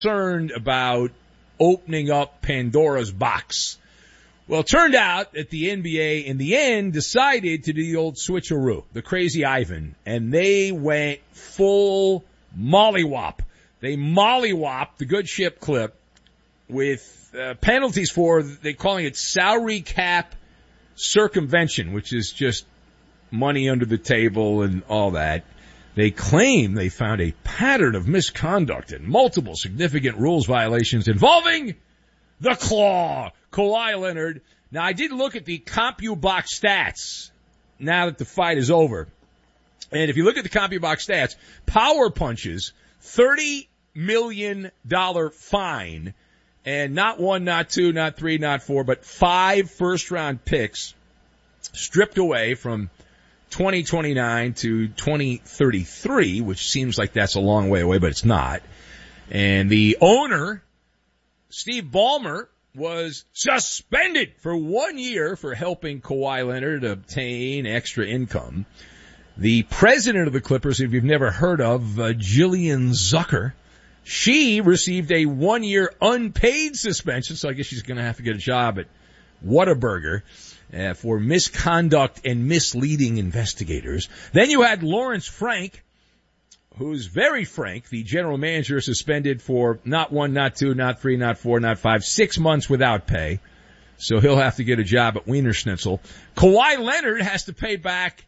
concerned about opening up Pandora's box. Well, it turned out that the NBA, in the end, decided to do the old switcheroo, the crazy Ivan, and they went full mollywop. They mollywopped the good ship clip with penalties for, they're calling it salary cap circumvention, which is just money under the table and all that. They claim they found a pattern of misconduct and multiple significant rules violations involving the Claw, Kawhi Leonard. Now, I did look at the CompuBox stats now that the fight is over. And if you look at the CompuBox stats, power punches, $30 million fine, and not one, not two, not three, not four, but 5 first-round picks stripped away from 2029 to 2033, which seems like that's a long way away, but it's not. And the owner, Steve Ballmer, was suspended for 1 year for helping Kawhi Leonard obtain extra income. The president of the Clippers, if you've never heard of, Jillian Zucker, she received a 1-year unpaid suspension, so I guess she's going to have to get a job at Whataburger for misconduct and misleading investigators. Then you had Lawrence Frank, who's very frank, the general manager, suspended for not 1, not 2, not 3, not 4, not 5, 6 months without pay. So he'll have to get a job at Wiener Schnitzel. Kawhi Leonard has to pay back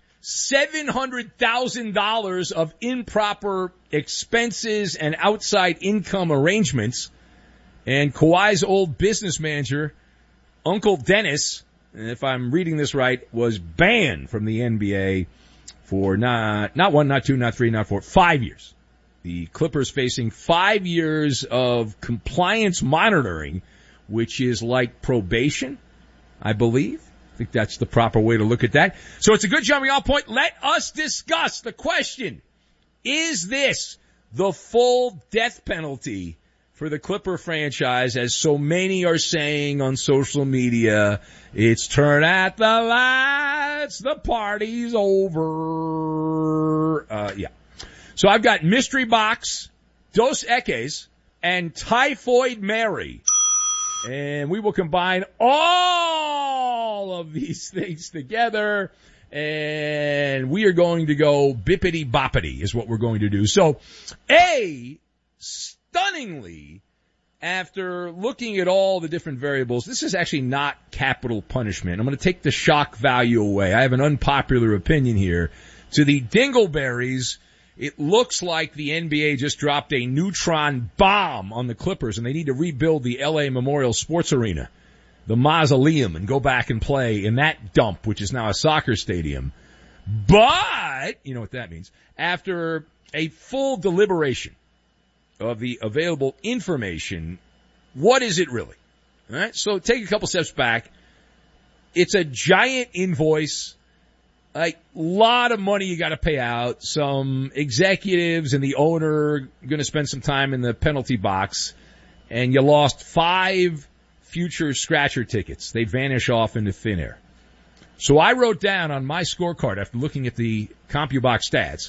$700,000 of improper expenses and outside income arrangements. And Kawhi's old business manager, Uncle Dennis, if I'm reading this right, was banned from the NBA for not 1, not 2, not 3, not 4, 5 years. The Clippers facing 5 years of compliance monitoring, which is like probation, I believe. I think that's the proper way to look at that. So it's a good jumping off point. Let us discuss the question. Is this the full death penalty for the Clipper franchise, as so many are saying on social media? It's turn out the lights, the party's over. Yeah. So I've got Mystery Box, Dos Equis, and Typhoid Mary. And we will combine all of these things together, and we are going to go bippity boppity is what we're going to do. So, stunningly, after looking at all the different variables, this is actually not capital punishment. I'm going to take the shock value away. I have an unpopular opinion here. To the Dingleberries, it looks like the NBA just dropped a neutron bomb on the Clippers, and they need to rebuild the LA Memorial Sports Arena, the mausoleum, and go back and play in that dump, which is now a soccer stadium. But, you know what that means, after a full deliberation of the available information, what is it really? All right, so take a couple steps back. It's a giant invoice, a lot of money you got to pay out. Some executives and the owner going to spend some time in the penalty box, and you lost 5 future scratcher tickets. They vanish off into thin air. So I wrote down on my scorecard after looking at the CompuBox stats,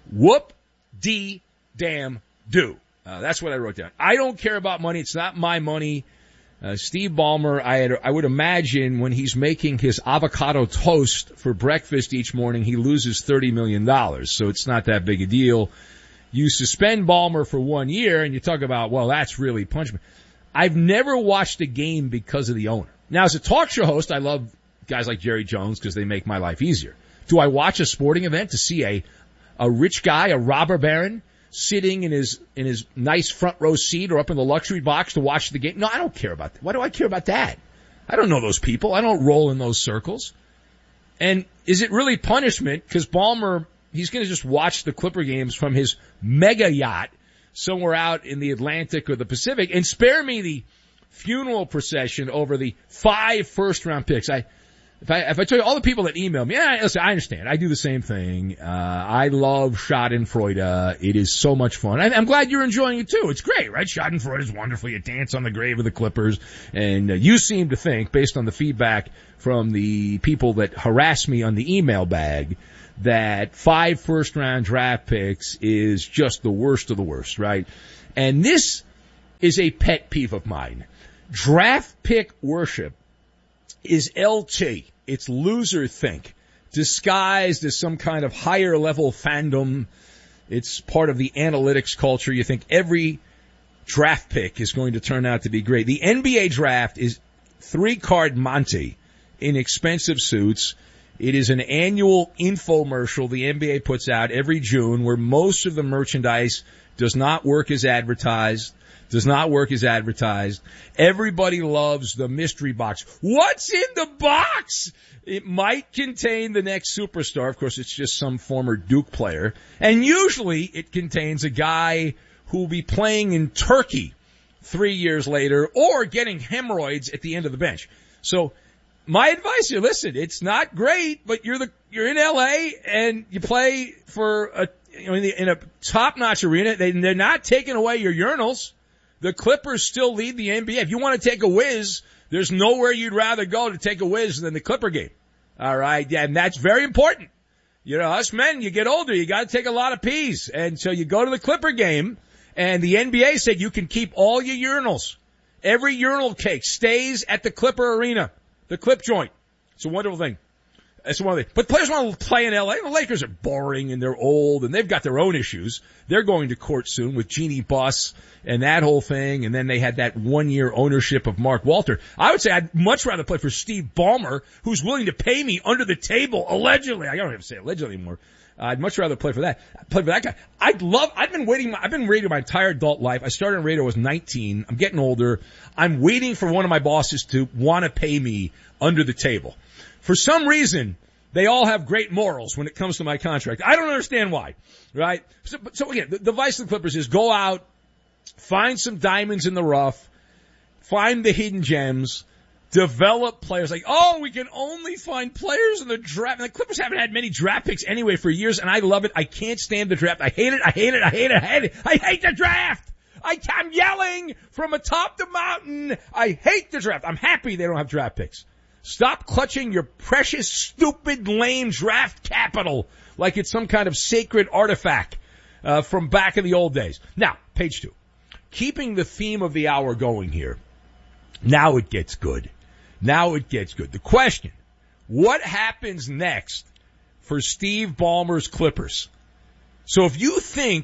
whoop-dee-damn-do. That's what I wrote down. I don't care about money. It's not my money. Steve Ballmer, I would imagine when he's making his avocado toast for breakfast each morning, he loses $30 million. So it's not that big a deal. You suspend Ballmer for 1 year, and you talk about, well, that's really punishment. I've never watched a game because of the owner. Now, as a talk show host, I love guys like Jerry Jones because they make my life easier. Do I watch a sporting event to see a rich guy, a robber baron, sitting in his nice front row seat or up in the luxury box to watch the game? No, I don't care about that. Why do I care about that? I don't know those people. I don't roll in those circles. And is it really punishment? Because Ballmer, he's going to just watch the Clipper games from his mega yacht somewhere out in the Atlantic or the Pacific and spare me the funeral procession over the 5 first-round picks. If I tell you all the people that email me, listen, I understand. I do the same thing. I love Schadenfreude. It is so much fun. I'm glad you're enjoying it too. It's great, right? Schadenfreude is wonderful. You dance on the grave of the Clippers. And you seem to think, based on the feedback from the people that harass me on the email bag, that 5 first-round draft picks is just the worst of the worst, right? And this is a pet peeve of mine. Draft pick worship is LT. It's loser think, disguised as some kind of higher level fandom. It's part of the analytics culture. You think every draft pick is going to turn out to be great. The NBA draft is 3-card Monty in expensive suits. It is an annual infomercial the NBA puts out every June where most of the merchandise does not work as advertised. Everybody loves the mystery box. What's in the box? It might contain the next superstar. Of course, it's just some former Duke player. And usually it contains a guy who will be playing in Turkey 3 years later or getting hemorrhoids at the end of the bench. So my advice here, listen, it's not great, but you're in LA and you play for in a top-notch arena. They're not taking away your urinals. The Clippers still lead the NBA. If you want to take a whiz, there's nowhere you'd rather go to take a whiz than the Clipper game. All right. Yeah. And that's very important. You know, us men, you get older, you got to take a lot of pees. And so you go to the Clipper game and the NBA said you can keep all your urinals. Every urinal cake stays at the Clipper arena, the Clip joint. It's a wonderful thing. That's one thing. But players want to play in LA. The Lakers are boring and they're old and they've got their own issues. They're going to court soon with Jeannie Buss and that whole thing. And then they had that 1-year ownership of Mark Walter. I would say I'd much rather play for Steve Ballmer, who's willing to pay me under the table, allegedly. I don't have to say allegedly anymore. I'd much rather play for that guy. I've been radio my entire adult life. I started in radio when I was 19. I'm getting older. I'm waiting for one of my bosses to want to pay me under the table. For some reason, they all have great morals when it comes to my contract. I don't understand why, right? So again, the advice of the Clippers is go out, find some diamonds in the rough, find the hidden gems, develop players. Like, we can only find players in the draft. And the Clippers haven't had many draft picks anyway for years, and I love it. I can't stand the draft. I hate it. I hate the draft. I'm yelling from atop the mountain. I hate the draft. I'm happy they don't have draft picks. Stop clutching your precious, stupid, lame draft capital like it's some kind of sacred artifact from back in the old days. Now, page 2. Keeping the theme of the hour going here. Now it gets good. The question, what happens next for Steve Ballmer's Clippers? So if you think,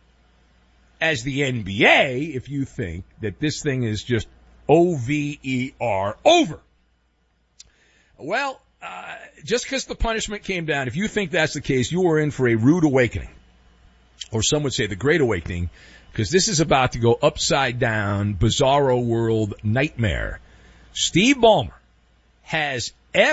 as the NBA, if you think that this thing is just over, well, just because the punishment came down, if you think that's the case, you are in for a rude awakening. Or some would say the Great Awakening, because this is about to go upside down, bizarro world nightmare. Steve Ballmer has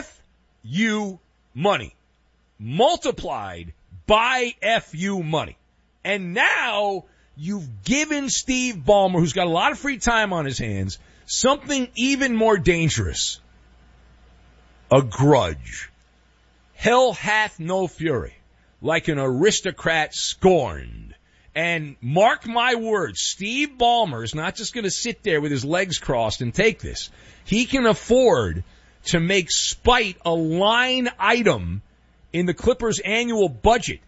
FU money multiplied by FU money. And now you've given Steve Ballmer, who's got a lot of free time on his hands, something even more dangerous. A grudge. Hell hath no fury, like an aristocrat scorned. And mark my words, Steve Ballmer is not just going to sit there with his legs crossed and take this. He can afford to make spite a line item in the Clippers' annual budget.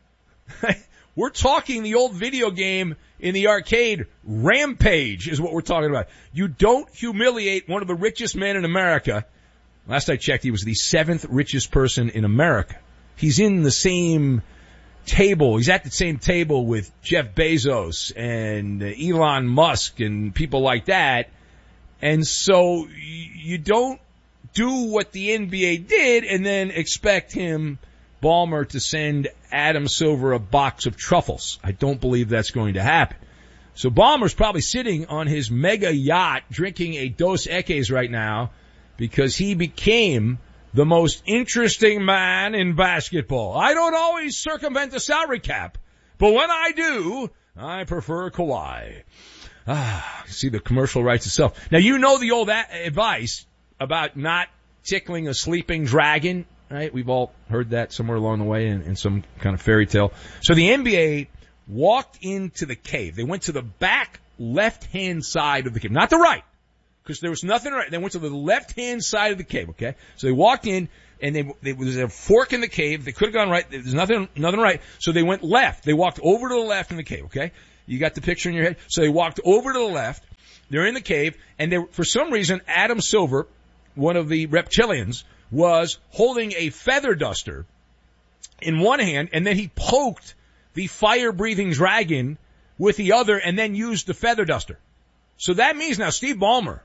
We're talking the old video game in the arcade, Rampage is what we're talking about. You don't humiliate one of the richest men in America. Last I checked, he was the 7th richest person in America. He's in the same table. He's at the same table with Jeff Bezos and Elon Musk and people like that. And so you don't do what the NBA did and then expect him, Ballmer, to send Adam Silver a box of truffles. I don't believe that's going to happen. So Ballmer's probably sitting on his mega yacht drinking a Dos Equis right now, because he became the most interesting man in basketball. I don't always circumvent the salary cap, but when I do, I prefer Kawhi. See, the commercial writes itself. Now, you know the old advice about not tickling a sleeping dragon, right? We've all heard that somewhere along the way in some kind of fairy tale. So the NBA walked into the cave. They went to the back left-hand side of the cave, not the right, because there was nothing right. They went to the left-hand side of the cave, okay? So they walked in, and there was a fork in the cave. They could have gone right. There's nothing right. So they went left. They walked over to the left in the cave, okay? You got the picture in your head? So they walked over to the left. They're in the cave, and for some reason, Adam Silver, one of the reptilians, was holding a feather duster in one hand, and then he poked the fire-breathing dragon with the other and then used the feather duster. So that means now Steve Ballmer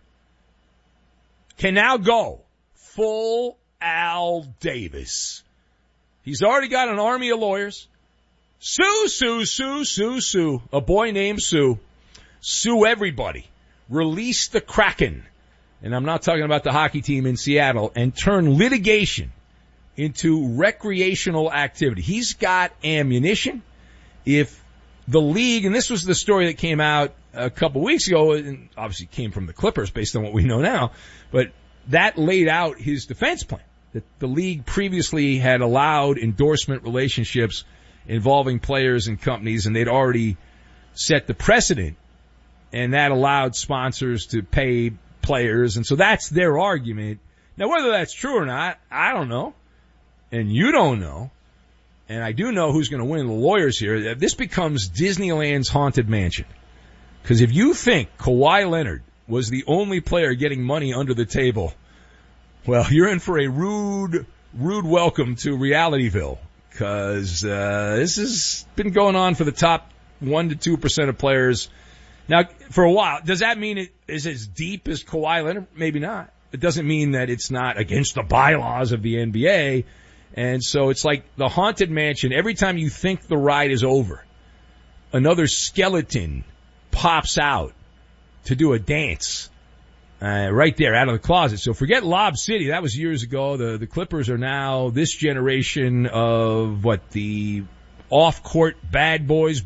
can now go full Al Davis. He's already got an army of lawyers. Sue, Sue, Sue, Sue, Sue. A boy named Sue. Sue everybody. Release the Kraken. And I'm not talking about the hockey team in Seattle. And turn litigation into recreational activity. He's got ammunition. If the league, and this was the story that came out a couple weeks ago, and obviously came from the Clippers based on what we know now, but that laid out his defense plan. That the league previously had allowed endorsement relationships involving players and companies, and they'd already set the precedent, and that allowed sponsors to pay players, and so that's their argument. Now, whether that's true or not, I don't know, and you don't know, and I do know who's going to win the lawyers here. This becomes Disneyland's Haunted Mansion. Because if you think Kawhi Leonard was the only player getting money under the table, well, you're in for a rude welcome to Realityville. Because this has been going on for the top 1% to 2% of players now for a while. Does that mean it is as deep as Kawhi Leonard? Maybe not. It doesn't mean that it's not against the bylaws of the NBA. And so it's like the Haunted Mansion. Every time you think the ride is over, another skeleton pops out to do a dance right there out of the closet. So forget Lob City. That was years ago. The Clippers are now this generation of the off-court bad boys.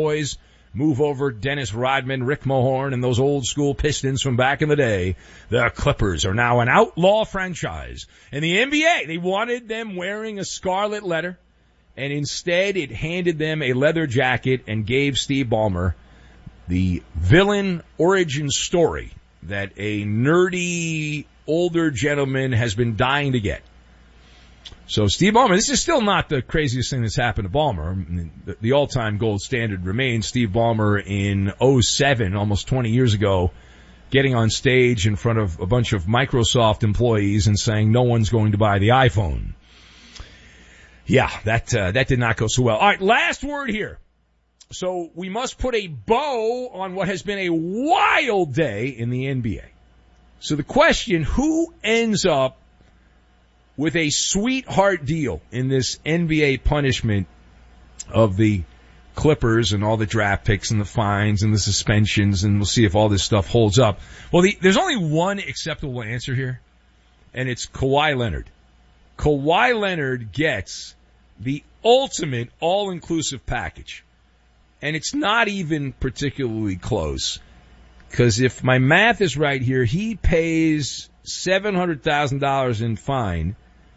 Move over Dennis Rodman, Rick Mahorn, and those old school Pistons from back in the day. The Clippers are now an outlaw franchise. And the NBA, they wanted them wearing a scarlet letter, and instead it handed them a leather jacket and gave Steve Ballmer the villain origin story that a nerdy older gentleman has been dying to get. So Steve Ballmer, this is still not the craziest thing that's happened to Ballmer. I mean, the all-time gold standard remains Steve Ballmer in 2007, almost 20 years ago, getting on stage in front of a bunch of Microsoft employees and saying no one's going to buy the iPhone. Yeah, that did not go so well. All right, last word here. So we must put a bow on what has been a wild day in the NBA. So the question, who ends up with a sweetheart deal in this NBA punishment of the Clippers and all the draft picks and the fines and the suspensions, and we'll see if all this stuff holds up. Well, there's only one acceptable answer here, and it's Kawhi Leonard. Kawhi Leonard gets the ultimate all-inclusive package. And it's not even particularly close. Because if my math is right here, he pays $700,000 in fine,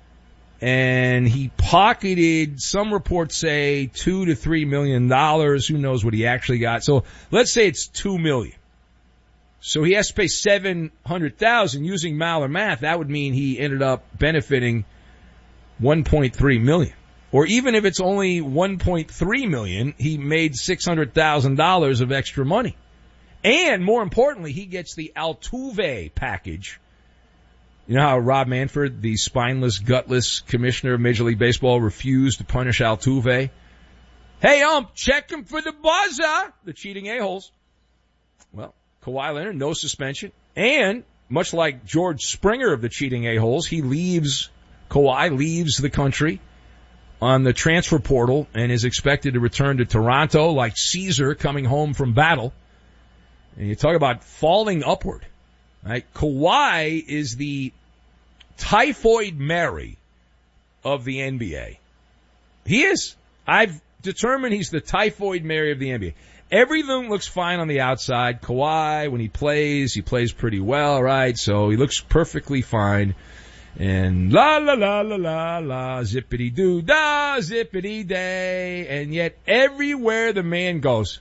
and he pocketed, some reports say, $2 to $3 million. Who knows what he actually got? So let's say it's $2 million. So he has to pay $700,000. Using Maller math, that would mean he ended up benefiting $1.3 million. Or even if it's only $1.3 million, he made $600,000 of extra money. And more importantly, he gets the Altuve package. You know how Rob Manfred, the spineless, gutless commissioner of Major League Baseball, refused to punish Altuve? Hey, check him for the buzzer, the cheating a-holes. Well, Kawhi Leonard, no suspension. And much like George Springer of the cheating a-holes, Kawhi leaves the country on the transfer portal and is expected to return to Toronto like Caesar coming home from battle. And you talk about falling upward. Right? Kawhi is the Typhoid Mary of the NBA. He is. I've determined he's the Typhoid Mary of the NBA. Everything looks fine on the outside. Kawhi, when he plays pretty well, right? So he looks perfectly fine. And la la la la la la, zippity doo da, zippity day. And yet everywhere the man goes,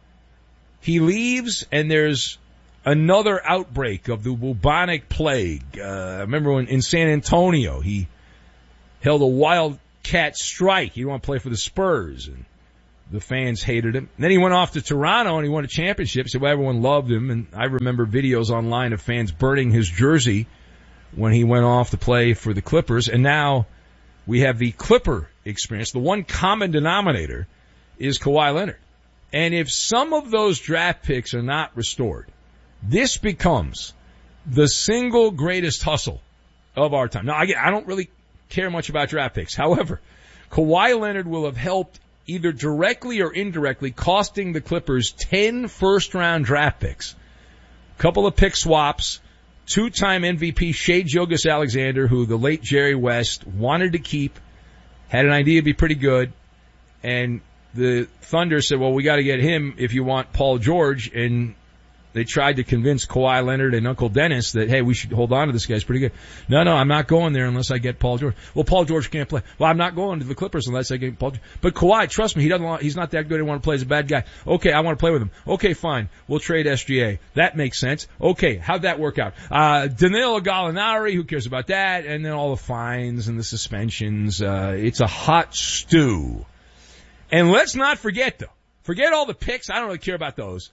he leaves and there's another outbreak of the bubonic plague. I remember when in San Antonio, he held a wildcat strike. He didn't want to play for the Spurs. And The fans hated him. And then he went off to Toronto and he won a championship, so everyone loved him. And I remember videos online of fans burning his jersey when he went off to play for the Clippers. And now we have the Clipper experience. The one common denominator is Kawhi Leonard. And if some of those draft picks are not restored, this becomes the single greatest hustle of our time. Now, I don't really care much about draft picks. However, Kawhi Leonard will have helped either directly or indirectly, costing the Clippers 10 first-round draft picks, a couple of pick swaps, two-time MVP Shai Gilgeous-Alexander, who the late Jerry West wanted to keep, had an idea to be pretty good, and the Thunder said, well, we got to get him if you want Paul George, and they tried to convince Kawhi Leonard and Uncle Dennis that, hey, we should hold on to this guy. He's pretty good. No, I'm not going there unless I get Paul George. Well, Paul George can't play. Well, I'm not going to the Clippers unless I get Paul George. But Kawhi, trust me, he's not that good. He want to play as a bad guy. Okay, I want to play with him. Okay, fine. We'll trade SGA. That makes sense. Okay, how'd that work out? Danilo Gallinari, who cares about that? And then all the fines and the suspensions. It's a hot stew. And let's not forget, though. Forget all the picks. I don't really care about those.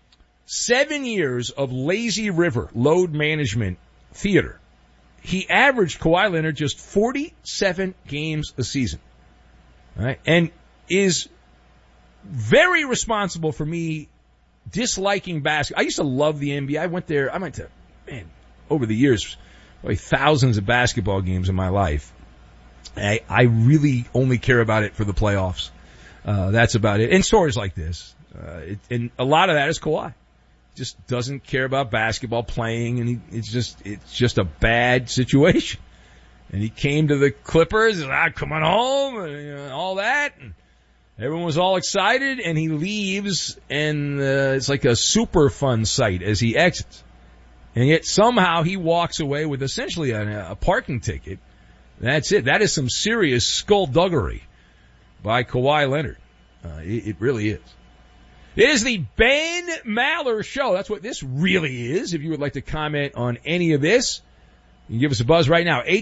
7 years of lazy river load management theater. He averaged, Kawhi Leonard, just 47 games a season. All right? And is very responsible for me disliking basketball. I used to love the NBA. I went to, over the years, probably thousands of basketball games in my life. I really only care about it for the playoffs. That's about it. And stories like this. And a lot of that is Kawhi. Just doesn't care about basketball playing, and it's just a bad situation. And he came to the Clippers and coming home and all that, and everyone was all excited. And he leaves, and it's like a super fun sight as he exits. And yet somehow he walks away with essentially a parking ticket. That's it. That is some serious skullduggery by Kawhi Leonard. It really is. It is the Ben Maller Show. That's what this really is. If you would like to comment on any of this, you can give us a buzz right now.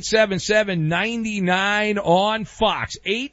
877-99 on Fox.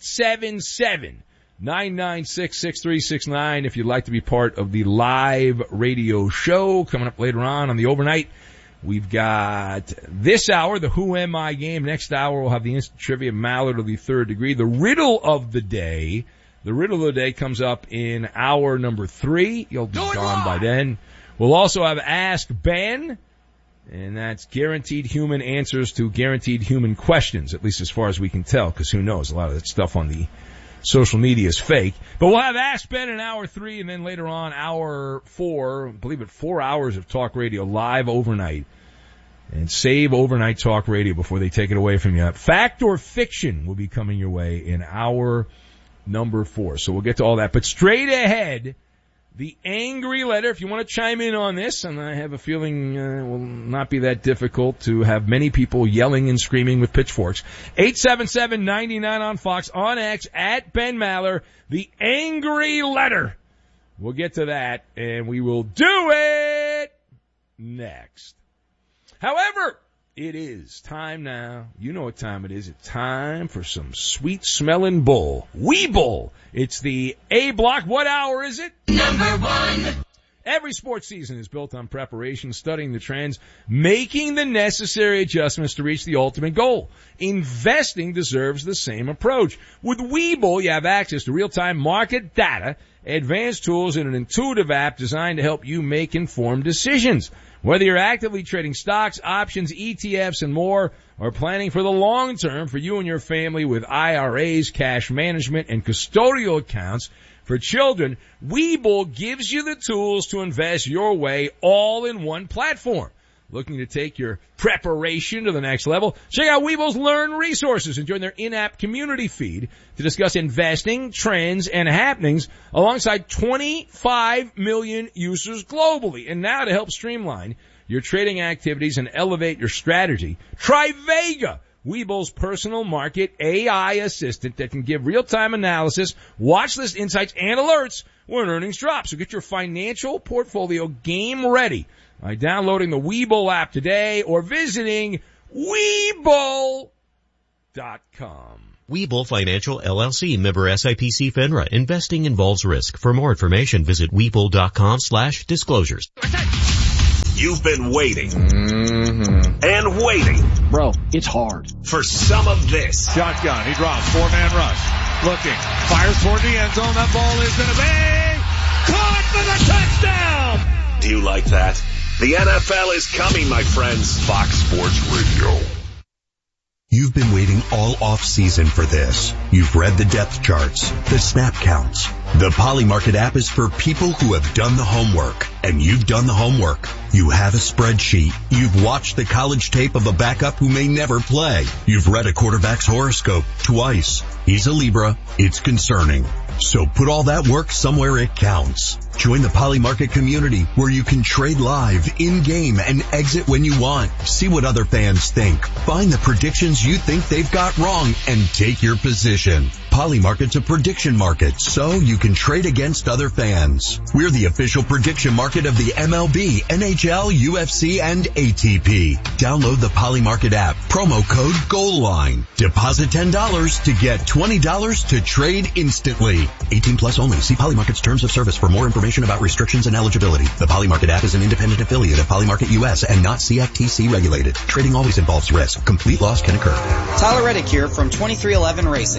877-996-6369 if you'd like to be part of the live radio show. Coming up later on the overnight, we've got this hour, the Who Am I game. Next hour, we'll have the instant trivia, Mallard of the third degree. The riddle of the day. The riddle of the day comes up in hour number 3. You'll be gone by then. We'll also have Ask Ben, and that's guaranteed human answers to guaranteed human questions, at least as far as we can tell, because who knows, a lot of that stuff on the social media is fake. But we'll have Ask Ben in hour 3, and then later on, hour 4, I believe it, 4 hours of talk radio live overnight. And save overnight talk radio before they take it away from you. Fact or fiction will be coming your way in hour number 4. So we'll get to all that. But straight ahead, the angry letter, if you want to chime in on this, and I have a feeling it will not be that difficult to have many people yelling and screaming with pitchforks. 877-99 on Fox, on X, at Ben Maller, the angry letter. We'll get to that, and we will do it next. However, it is time now. You know what time it is. It's time for some sweet-smelling bull. Weeble. It's the A block. What hour is it? Number 1. Every sports season is built on preparation, studying the trends, making the necessary adjustments to reach the ultimate goal. Investing deserves the same approach. With Weeble, you have access to real-time market data, advanced tools, and an intuitive app designed to help you make informed decisions. Whether you're actively trading stocks, options, ETFs, and more, or planning for the long term for you and your family with IRAs, cash management, and custodial accounts for children, Weeble gives you the tools to invest your way all in one platform. Looking to take your preparation to the next level? Check out Weeble's Learn resources and join their in-app community feed to discuss investing, trends, and happenings alongside 25 million users globally. And now to help streamline your trading activities and elevate your strategy, try Vega, Weeble's personal market AI assistant that can give real-time analysis, watch list insights, and alerts when earnings drop. So get your financial portfolio game ready by downloading the Weeble app today or visiting Weeble.com. Webull Financial LLC, member SIPC FINRA. Investing involves risk. For more information, visit Webull.com/disclosures. You've been waiting and waiting. Bro, it's hard. For some of this. Shotgun, he drops, four-man rush. Looking, fires toward the end zone. That ball is going to be caught for the touchdown. Do you like that? The NFL is coming, my friends. Fox Sports Radio. You've been waiting all off-season for this. You've read the depth charts, the snap counts. The Polymarket app is for people who have done the homework, and you've done the homework. You have a spreadsheet. You've watched the college tape of a backup who may never play. You've read a quarterback's horoscope twice. He's a Libra. It's concerning. So put all that work somewhere it counts. Join the Polymarket community where you can trade live, in-game, and exit when you want. See what other fans think. Find the predictions you think they've got wrong and take your position. Polymarket's a prediction market, so you can trade against other fans. We're the official prediction market of the MLB, NHL, UFC, and ATP. Download the Polymarket app. Promo code GOALLINE. Deposit $10 to get $20 to trade instantly. 18 plus only. See Polymarket's terms of service for more information about restrictions and eligibility. The Polymarket app is an independent affiliate of Polymarket US and not CFTC regulated. Trading always involves risk. Complete loss can occur. Tyler Reddick here from 2311 Racing.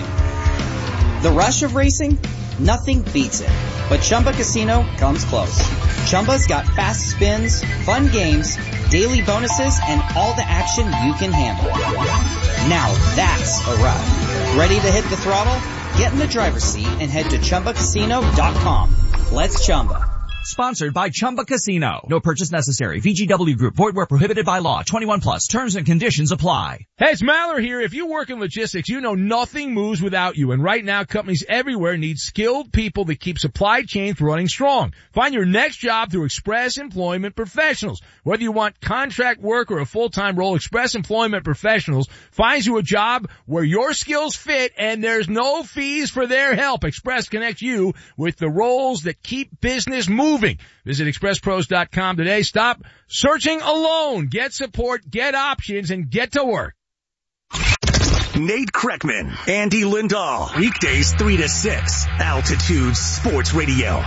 The rush of racing? Nothing beats it. But Chumba Casino comes close. Chumba's got fast spins, fun games, daily bonuses, and all the action you can handle. Now that's a ride. Ready to hit the throttle? Get in the driver's seat and head to ChumbaCasino.com. Let's Chumba. Sponsored by Chumba Casino. No purchase necessary. VGW Group. Void where prohibited by law. 21 plus. Terms and conditions apply. Hey, it's Maller here. If you work in logistics, you know nothing moves without you. And right now, companies everywhere need skilled people that keep supply chains running strong. Find your next job through Express Employment Professionals. Whether you want contract work or a full-time role, Express Employment Professionals finds you a job where your skills fit and there's no fees for their help. Express connects you with the roles that keep business moving. Visit expresspros.com today. Stop searching alone. Get support, get options, and get to work. Nate Kreckman, Andy Lindahl. Weekdays 3 to 6. Altitude Sports Radio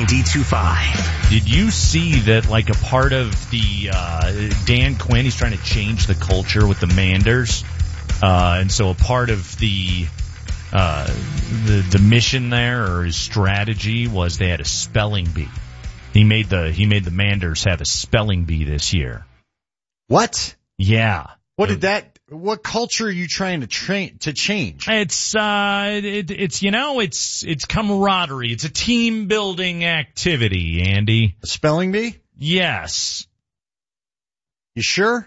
92.5. Did you see that, like, a part of the Dan Quinn, he's trying to change the culture with the Manders, and so a part of the mission there, or his strategy, was they had a spelling bee. He made the Manders have a spelling bee this year. What? Yeah. What culture are you trying to change? It's camaraderie. It's a team building activity, Andy. A spelling bee? Yes. You sure?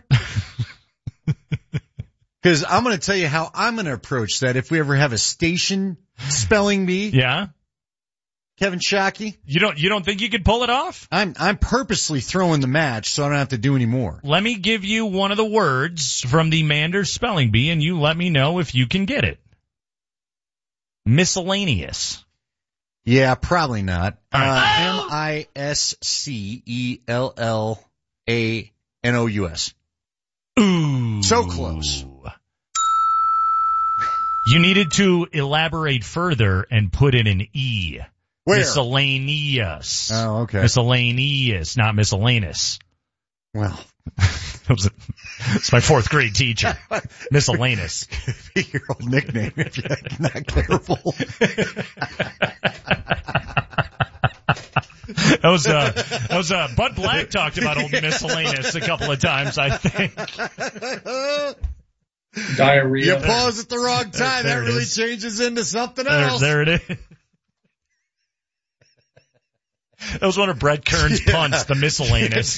Because I'm going to tell you how I'm going to approach that if we ever have a station spelling bee. Yeah. Kevin Shockey. You don't think you could pull it off? I'm purposely throwing the match so I don't have to do any more. Let me give you one of the words from the Manders spelling bee, and you let me know if you can get it. Miscellaneous. Yeah, probably not. MISCELLANOUS. Ooh. So close. You needed to elaborate further and put in an E. Where? Miscellaneous. Oh, okay. Miscellaneous, not miscellaneous. Well. It's my fourth grade teacher. Miscellaneous. Be your old nickname if you're not careful. That was Bud Black talked about old miscellaneous a couple of times, I think. Diarrhea. You pause at the wrong time. That really changes into something else. There it is. That was one of Brett Kern's punts, the miscellaneous.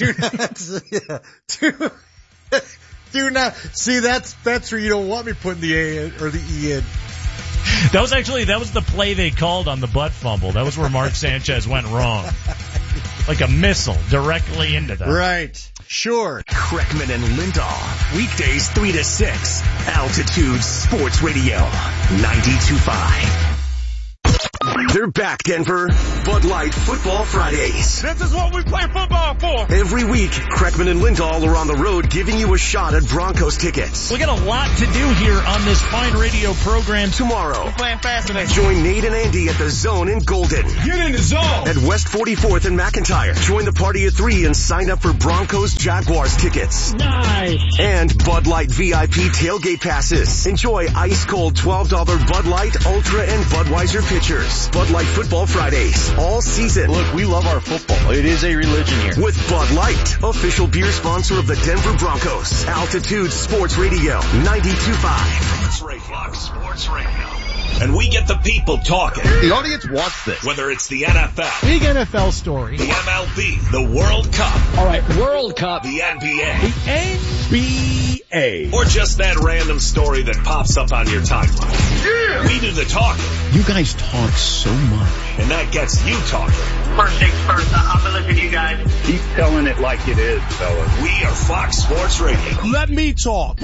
Do not. See, that's where you don't want me putting the A in, or the E in. That was the play they called on the butt fumble. That was where Mark Sanchez went wrong. Like a missile directly into them. Right. Sure. Kreckman and Lindahl. Weekdays 3 to 6. Altitude Sports Radio 92.5. They're back, Denver. Bud Light Football Fridays. This is what we play football for. Every week, Kreckman and Lindahl are on the road giving you a shot at Broncos tickets. We got a lot to do here on this fine radio program. Tomorrow, We're playing fast today. join Nate and Andy at the Zone in Golden. Get in the zone. At West 44th and McIntyre. Join the party at 3 and sign up for Broncos Jaguars tickets. Nice. And Bud Light VIP tailgate passes. Enjoy ice cold $12 Bud Light, Ultra, and Budweiser pitchers. Bud Light Football Fridays. All season. Look, we love our football. It is a religion here. With Bud Light, official beer sponsor of the Denver Broncos. Altitude Sports Radio 92.5. Fox Sports Radio. And we get the people talking. The audience wants this. Whether it's the NFL, big NFL story, the MLB, the World Cup. All right, World Cup. The NBA. The NBA. Or just that random story that pops up on your timeline. Yeah! We do the talking. You guys talk so much. And that gets you talking. First things first, I've been listening to you guys. Keep telling it like it is, fellas. We are Fox Sports Radio. Let me talk.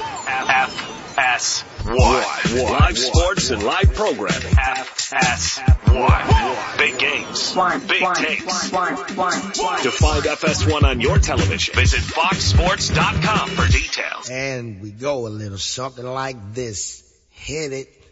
FS1. Live sports and live programming. FS1. Big games. Big takes. To find FS1 on your television, visit foxsports.com for details. And we go a little something like this. Hit it.